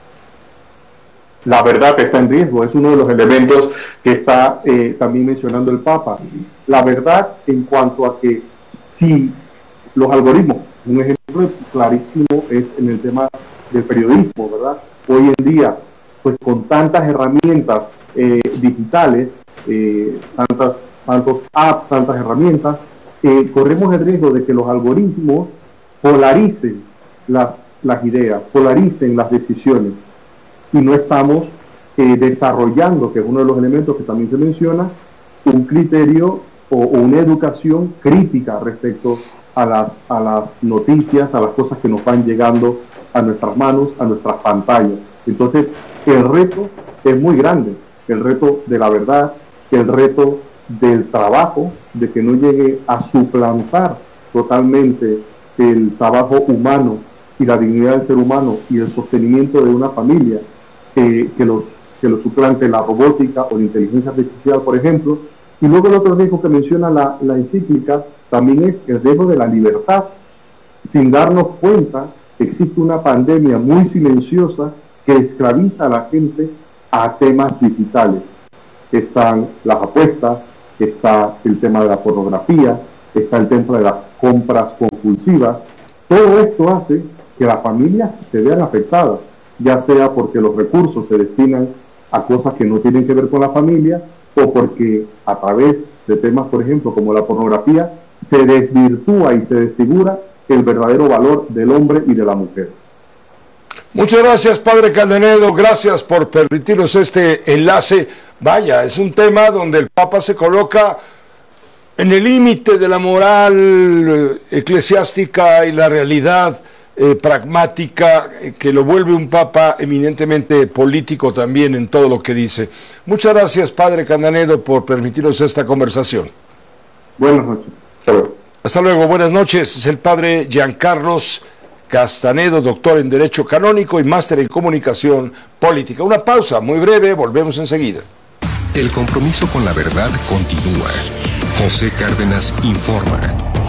La verdad está en riesgo, es uno de los elementos que está eh, también mencionando el Papa. La verdad en cuanto a que si los algoritmos, un ejemplo clarísimo es en el tema del periodismo, ¿verdad? Hoy en día, pues con tantas herramientas eh, digitales, eh, tantas, tantos apps, tantas herramientas, eh, corremos el riesgo de que los algoritmos polaricen las, las ideas, polaricen las decisiones, y no estamos eh, desarrollando, que es uno de los elementos que también se menciona, un criterio o, o una educación crítica respecto a las, a las noticias, a las cosas que nos van llegando a nuestras manos, a nuestras pantallas. Entonces, el reto es muy grande, el reto de la verdad, el reto del trabajo, de que no llegue a suplantar totalmente el trabajo humano y la dignidad del ser humano y el sostenimiento de una familia, eh, que, los, que lo suplante la robótica o la inteligencia artificial, por ejemplo. Y luego el otro riesgo que menciona la, la encíclica también es el riesgo de la libertad. Sin darnos cuenta, existe una pandemia muy silenciosa que esclaviza a la gente a temas digitales. están las apuestas, está el tema de la pornografía, está el tema de las compras compulsivas. Todo esto hace que las familias se vean afectadas, ya sea porque los recursos se destinan a cosas que no tienen que ver con la familia, o porque a través de temas, por ejemplo, como la pornografía, se desvirtúa y se desfigura el verdadero valor del hombre y de la mujer. Muchas gracias, Padre Caldanedo, gracias por permitirnos este enlace. Vaya, es un tema donde el Papa se coloca en el límite de la moral eclesiástica y la realidad eh, pragmática, eh, que lo vuelve un Papa eminentemente político también en todo lo que dice. Muchas gracias, Padre Caldanedo, por permitirnos esta conversación. Buenas noches. Hasta luego. Hasta luego, buenas noches. Es el Padre Giancarlos Castanedo, doctor en Derecho Canónico y máster en Comunicación Política. Una pausa muy breve, volvemos enseguida. El compromiso con la verdad continúa. José Cárdenas informa.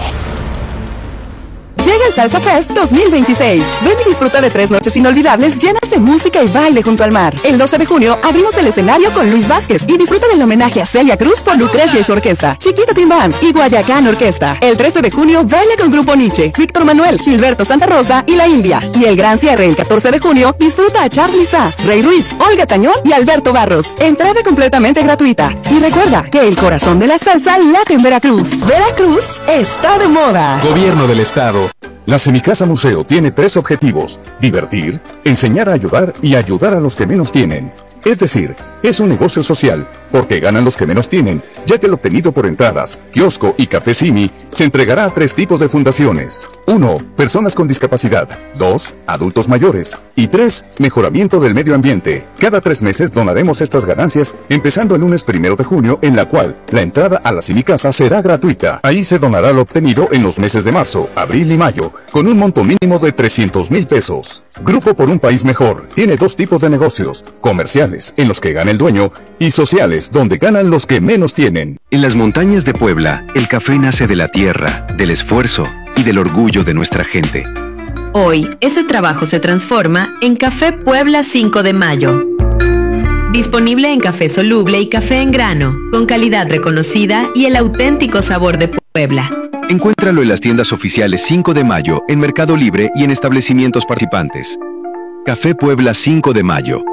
Llega el Salsa Fest dos mil veintiséis. Ven y disfruta de tres noches inolvidables llenas de música y baile junto al mar. El doce de junio abrimos el escenario con Luis Vázquez y disfruta del homenaje a Celia Cruz por Lucrecia y su orquesta, Chiquita Team Band y Guayacán Orquesta. El trece de junio baila con Grupo Nietzsche, Víctor Manuel, Gilberto Santa Rosa y La India. Y el gran cierre el catorce de junio disfruta a Charly Sa, Rey Ruiz, Olga Tañón y Alberto Barros. Entrada completamente gratuita. Y recuerda que el corazón de la salsa late en Veracruz. Veracruz está de moda. Gobierno del Estado. La Semicasa Museo tiene tres objetivos: divertir, enseñar a ayudar y ayudar a los que menos tienen. Es decir, es un negocio social, porque ganan los que menos tienen, ya que el obtenido por entradas, kiosco y café Simi se entregará a tres tipos de fundaciones. uno. Personas con discapacidad. dos. Adultos mayores. Y tres. Mejoramiento del medio ambiente. Cada tres meses donaremos estas ganancias, empezando el lunes primero de junio, en la cual la entrada a la Semicasa será gratuita. Ahí se donará lo obtenido en los meses de marzo, abril y mayo, con un monto mínimo de trescientos mil pesos. Grupo por un País Mejor tiene dos tipos de negocios: comerciales, en los que gana el dueño, y sociales, donde ganan los que menos tienen. En las montañas de Puebla, el café nace de la tierra, del esfuerzo y del orgullo de nuestra gente. Hoy, ese trabajo se transforma en Café Puebla cinco de mayo. Disponible en café soluble y café en grano, con calidad reconocida y el auténtico sabor de Puebla. Encuéntralo en las tiendas oficiales cinco de mayo, en Mercado Libre y en establecimientos participantes. Café Puebla cinco de mayo.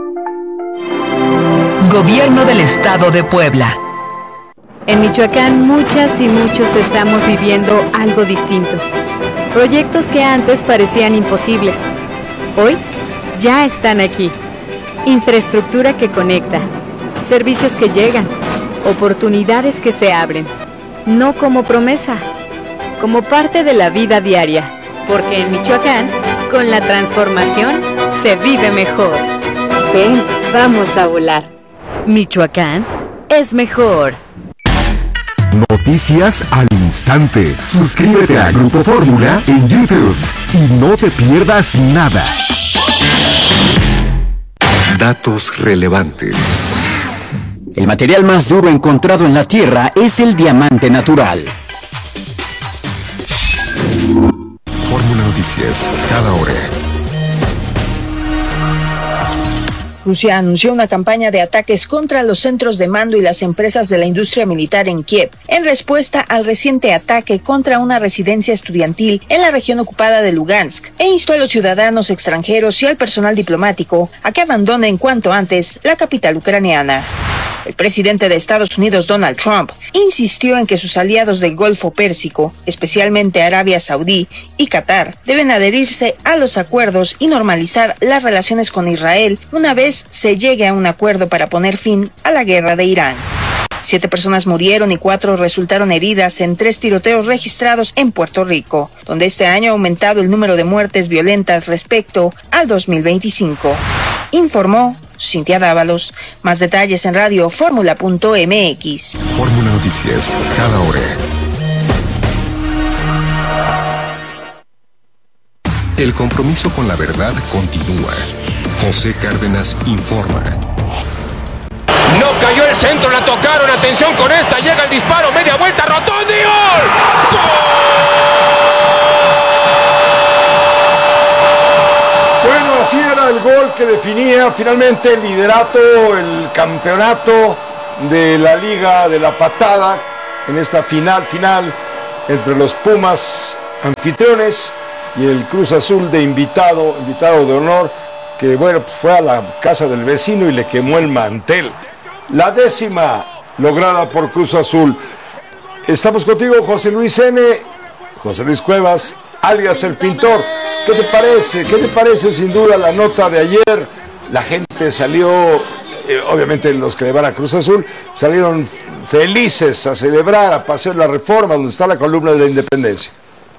Gobierno del Estado de Puebla. En Michoacán, muchas y muchos estamos viviendo algo distinto. Proyectos que antes parecían imposibles, hoy ya están aquí. Infraestructura que conecta, servicios que llegan, oportunidades que se abren. No como promesa, como parte de la vida diaria. Porque en Michoacán, con la transformación, se vive mejor. Ven, vamos a volar. Michoacán es mejor. Noticias al instante. Suscríbete a Grupo Fórmula en YouTube y no te pierdas nada. Datos relevantes. El material más duro encontrado en la Tierra es el diamante natural. Fórmula Noticias, cada hora. Rusia anunció una campaña de ataques contra los centros de mando y las empresas de la industria militar en Kiev, en respuesta al reciente ataque contra una residencia estudiantil en la región ocupada de Lugansk, e instó a los ciudadanos extranjeros y al personal diplomático a que abandonen cuanto antes la capital ucraniana. El presidente de Estados Unidos, Donald Trump, insistió en que sus aliados del Golfo Pérsico, especialmente Arabia Saudí y Qatar, deben adherirse a los acuerdos y normalizar las relaciones con Israel una vez se llegue a un acuerdo para poner fin a la guerra de Irán. Siete personas murieron y cuatro resultaron heridas en tres tiroteos registrados en Puerto Rico, donde este año ha aumentado el número de muertes violentas respecto al dos mil veinticinco. Informó Cintia Dávalos. Más detalles en radio fórmula punto m x. Fórmula Noticias, cada hora. El compromiso con la verdad continúa. José Cárdenas informa. No cayó el centro, la tocaron, atención con esta, llega el disparo, media vuelta, Rotondi, ¡gol! ¡Gol! Bueno, así era el gol que definía finalmente el liderato, el campeonato de la Liga de la Patada en esta final final entre los Pumas anfitriones y el Cruz Azul de invitado, invitado de honor, que bueno, pues fue a la casa del vecino y le quemó el mantel. La décima lograda por Cruz Azul. Estamos contigo, José Luis N., José Luis Cuevas, alias El Pintor. ¿Qué te parece? ¿Qué te parece sin duda la nota de ayer? La gente salió, eh, obviamente los que le van a Cruz Azul, salieron felices a celebrar, a pasear la Reforma, donde está la columna de la Independencia.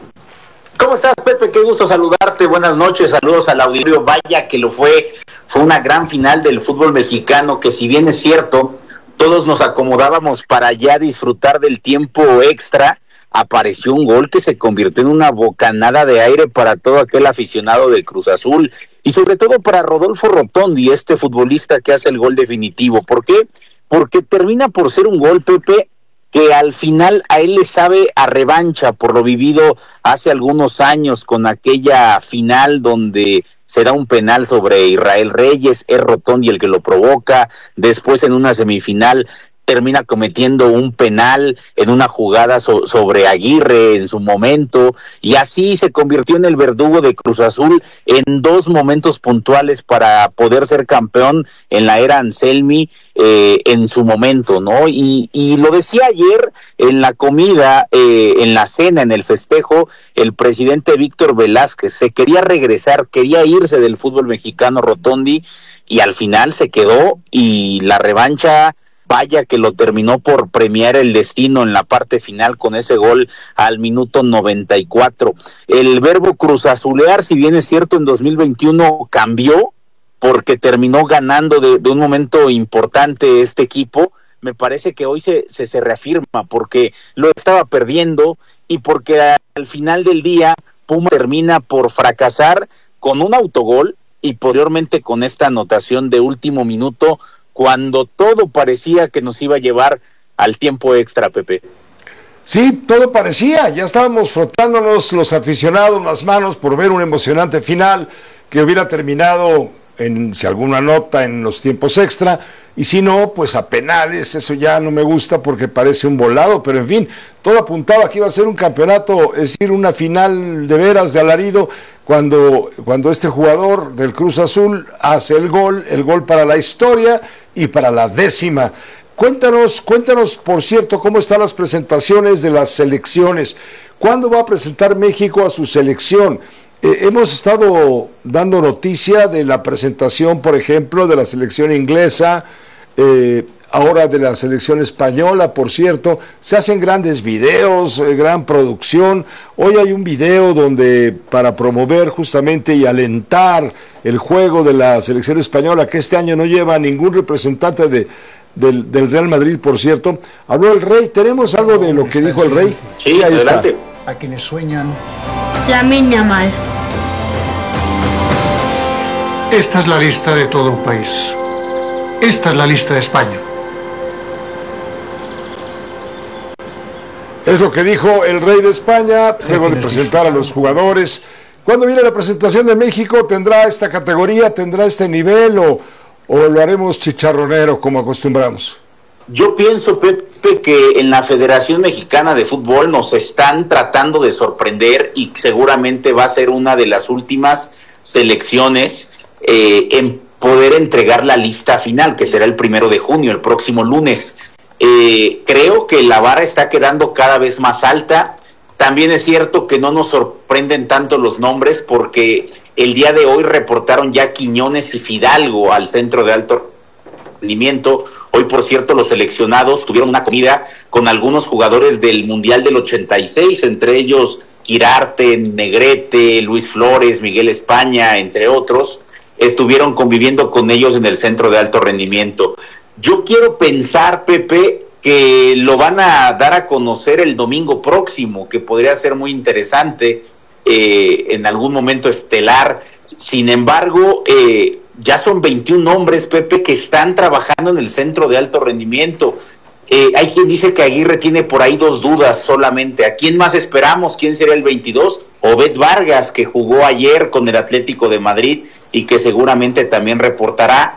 ¿Cómo estás, Pepe? Qué gusto saludarte. Buenas noches, saludos al auditorio. Vaya que lo fue. Fue una gran final del fútbol mexicano que, si bien es cierto, todos nos acomodábamos para ya disfrutar del tiempo extra, apareció un gol que se convirtió en una bocanada de aire para todo aquel aficionado del Cruz Azul y sobre todo para Rodolfo Rotondi, este futbolista que hace el gol definitivo. ¿Por qué? Porque termina por ser un gol, Pepe, que al final a él le sabe a revancha por lo vivido hace algunos años con aquella final donde será un penal sobre Israel Reyes, es Rotondi el que lo provoca, después en una semifinal termina cometiendo un penal en una jugada so- sobre Aguirre en su momento, y así se convirtió en el verdugo de Cruz Azul en dos momentos puntuales para poder ser campeón en la era Anselmi eh, en su momento, ¿no? Y, y lo decía ayer en la comida, eh, en la cena, en el festejo, el presidente Víctor Velázquez se quería regresar, quería irse del fútbol mexicano Rotondi, y al final se quedó, y la revancha, vaya que lo terminó por premiar el destino en la parte final con ese gol al minuto noventa y cuatro. El verbo cruzazulear, si bien es cierto, en dos mil veintiuno cambió porque terminó ganando de, de un momento importante este equipo. Me parece que hoy se, se, se reafirma porque lo estaba perdiendo y porque al final del día Puma termina por fracasar con un autogol y posteriormente con esta anotación de último minuto, cuando todo parecía que nos iba a llevar al tiempo extra, Pepe. Sí, todo parecía, ya estábamos frotándonos los aficionados las manos por ver un emocionante final que hubiera terminado en, si alguna nota, en los tiempos extra, y si no, pues a penales. Eso ya no me gusta porque parece un volado, pero en fin, todo apuntaba que iba a ser un campeonato, es decir, una final de veras de alarido, cuando, cuando este jugador del Cruz Azul hace el gol, el gol para la historia y para la décima. Cuéntanos, cuéntanos, por cierto, cómo están las presentaciones de las selecciones. ¿Cuándo va a presentar México a su selección? Eh, hemos estado dando noticia de la presentación, por ejemplo, de la selección inglesa, eh, ahora de la selección española, por cierto. Se hacen grandes videos, eh, gran producción. Hoy hay un video donde, para promover justamente y alentar el juego de la selección española, que este año no lleva ningún representante de, del, del Real Madrid, por cierto, habló el Rey. ¿Tenemos algo de lo que dijo el Rey? Sí, sí, ahí adelante. Está. A quienes sueñan. Lamine Yamal. Esta es la lista de todo un país. Esta es la lista de España. Es lo que dijo el Rey de España, luego de presentar a los jugadores. ¿Cuándo viene la presentación de México? ¿Tendrá esta categoría, tendrá este nivel o, o lo haremos chicharronero como acostumbramos? Yo pienso, Pepe, que en la Federación Mexicana de Fútbol nos están tratando de sorprender y seguramente va a ser una de las últimas selecciones eh, en poder entregar la lista final, que será el primero de junio, el próximo lunes. Eh, creo que la vara está quedando cada vez más alta. También es cierto que no nos sorprenden tanto los nombres porque el día de hoy reportaron ya Quiñones y Fidalgo al centro de alto rendimiento. Hoy, por cierto, los seleccionados tuvieron una comida con algunos jugadores del Mundial del ochenta y seis, entre ellos Quirarte, Negrete, Luis Flores, Miguel España, entre otros. Estuvieron conviviendo con ellos en el centro de alto rendimiento. Yo quiero pensar, Pepe, que lo van a dar a conocer el domingo próximo, que podría ser muy interesante, eh, en algún momento estelar. Sin embargo, eh, ya son veintiún hombres, Pepe, que están trabajando en el centro de alto rendimiento. Eh, hay quien dice que Aguirre tiene por ahí dos dudas solamente. ¿A quién más esperamos? ¿Quién será el veintidós? Obed Vargas, que jugó ayer con el Atlético de Madrid y que seguramente también reportará.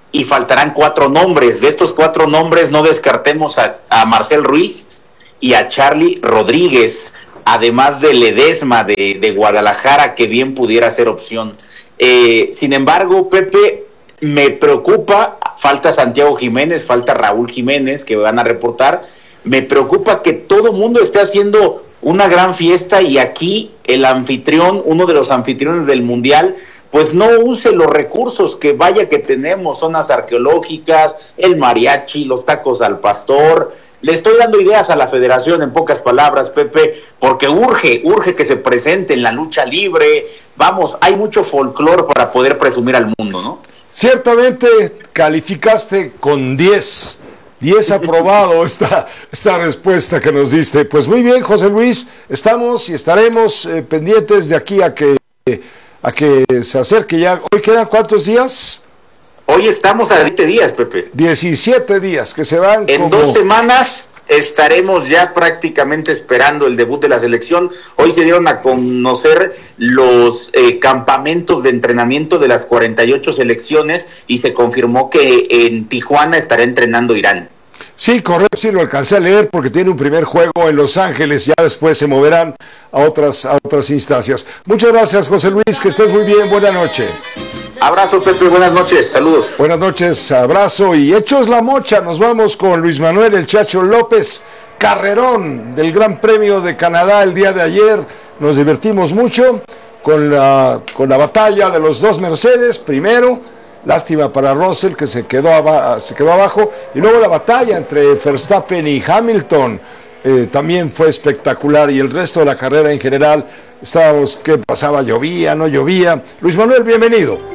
y faltarán cuatro nombres. De estos cuatro nombres no descartemos a, a Marcel Ruiz y a Charlie Rodríguez, además de Ledesma de, de Guadalajara, que bien pudiera ser opción. Eh, sin embargo, Pepe, me preocupa, falta Santiago Jiménez, falta Raúl Jiménez, que van a reportar. Me preocupa que todo mundo esté haciendo una gran fiesta y aquí el anfitrión, uno de los anfitriones del Mundial, pues no use los recursos que vaya que tenemos, zonas arqueológicas, el mariachi, los tacos al pastor. Le estoy dando ideas a la federación, en pocas palabras, Pepe, porque urge, urge que se presente en la lucha libre. Vamos, hay mucho folclore para poder presumir al mundo, ¿no? Ciertamente calificaste con diez. diez aprobado esta, esta respuesta que nos diste. Pues muy bien, José Luis, estamos y estaremos eh, pendientes de aquí a que, a que se acerque ya. ¿Hoy quedan cuántos días? Hoy estamos a veinte días, Pepe. diecisiete días que se van. En como... dos semanas estaremos ya prácticamente esperando el debut de la selección. Hoy se dieron a conocer los eh, campamentos de entrenamiento de las cuarenta y ocho selecciones y se confirmó que en Tijuana estará entrenando Irán. Sí, correcto, sí lo alcancé a leer porque tiene un primer juego en Los Ángeles, ya después se moverán a otras, a otras instancias. Muchas gracias, José Luis, que estés muy bien, buena noche. Abrazo, Pepe, buenas noches, saludos. Buenas noches, abrazo y hechos la mocha, nos vamos con Luis Manuel El Chacho López, carrerón del Gran Premio de Canadá el día de ayer, nos divertimos mucho con la, con la batalla de los dos Mercedes, primero, lástima para Russell que se quedó, aba, se quedó abajo, y luego la batalla entre Verstappen y Hamilton, eh, también fue espectacular, y el resto de la carrera en general, estábamos, ¿qué pasaba? ¿Llovía? ¿No llovía? Luis Manuel, bienvenido.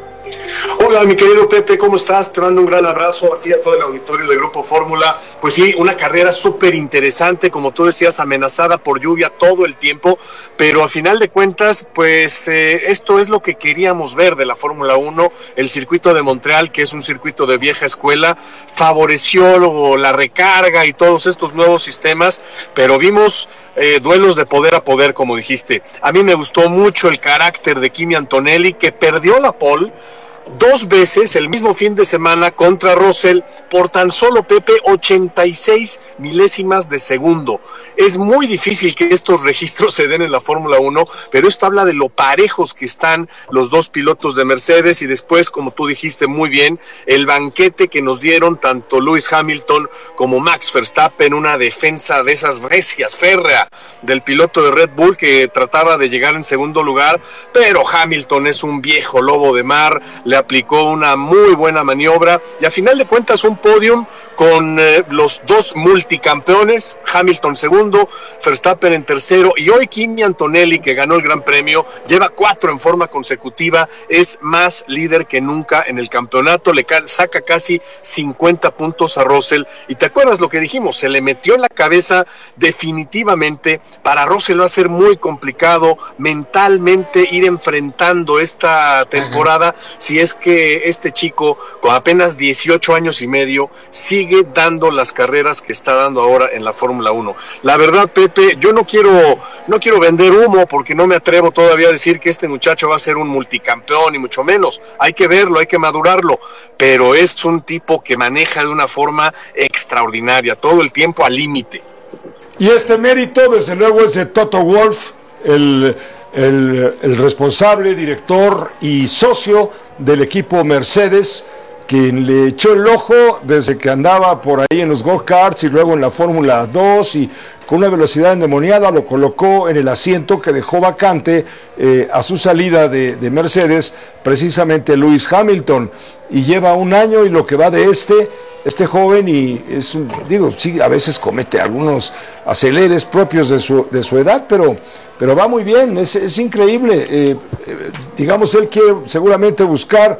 Hola, mi querido Pepe, ¿cómo estás? Te mando un gran abrazo a ti y a todo el auditorio de Grupo Fórmula. Pues sí, una carrera súper interesante, como tú decías, amenazada por lluvia todo el tiempo, pero a final de cuentas, pues eh, esto es lo que queríamos ver de la Fórmula uno. El circuito de Montreal, que es un circuito de vieja escuela, favoreció la recarga y todos estos nuevos sistemas, pero vimos eh, duelos de poder a poder, como dijiste. A mí me gustó mucho el carácter de Kimi Antonelli, que perdió la pole dos veces el mismo fin de semana contra Russell por tan solo, Pepe, ochenta y seis milésimas de segundo. Es muy difícil que estos registros se den en la Fórmula uno, pero esto habla de lo parejos que están los dos pilotos de Mercedes y después, como tú dijiste muy bien, el banquete que nos dieron tanto Lewis Hamilton como Max Verstappen, una defensa de esas recias, férrea del piloto de Red Bull que trataba de llegar en segundo lugar, pero Hamilton es un viejo lobo de mar, le aplicó una muy buena maniobra y a final de cuentas un podium con eh, los dos multicampeones, Hamilton segundo, Verstappen en tercero, y hoy Kimi Antonelli, que ganó el Gran Premio, lleva cuatro en forma consecutiva, es más líder que nunca en el campeonato, le ca- saca casi cincuenta puntos a Russell, y te acuerdas lo que dijimos, se le metió en la cabeza definitivamente, para Russell va a ser muy complicado mentalmente ir enfrentando esta temporada, si es que este chico con apenas dieciocho años y medio sigue dando las carreras que está dando ahora en la Fórmula uno. La verdad, Pepe, yo no quiero no quiero vender humo porque no me atrevo todavía a decir que este muchacho va a ser un multicampeón, ni mucho menos. Hay que verlo, hay que madurarlo, pero es un tipo que maneja de una forma extraordinaria, todo el tiempo al límite. Y este mérito, desde luego, es de Toto Wolff, el, el, el responsable, director y socio del equipo Mercedes, quien le echó el ojo desde que andaba por ahí en los go-karts y luego en la Fórmula dos, y con una velocidad endemoniada lo colocó en el asiento que dejó vacante eh, a su salida de, de Mercedes, precisamente Lewis Hamilton, y lleva un año y lo que va de este este joven, y es un, digo, sí, a veces comete algunos aceleres propios de su, de su edad, pero, pero va muy bien, es, es increíble. Eh, eh, digamos, él quiere seguramente buscar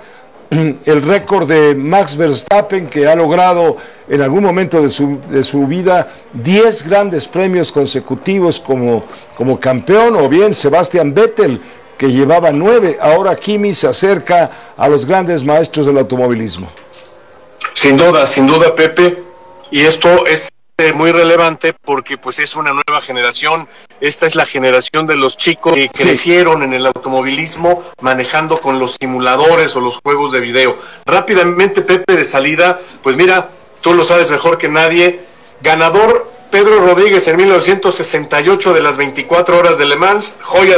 el récord de Max Verstappen, que ha logrado en algún momento de su, de su vida diez grandes premios consecutivos como, como campeón, o bien Sebastian Vettel, que llevaba nueve. Ahora Kimi se acerca a los grandes maestros del automovilismo. Sin duda, sin duda, Pepe, y esto es muy relevante porque pues es una nueva generación. Esta es la generación de los chicos que sí. crecieron en el automovilismo manejando con los simuladores o los juegos de video. Rápidamente, Pepe, de salida, pues mira, tú lo sabes mejor que nadie, ganador Pedro Rodríguez en mil novecientos sesenta y ocho de las veinticuatro horas de Le Mans, joya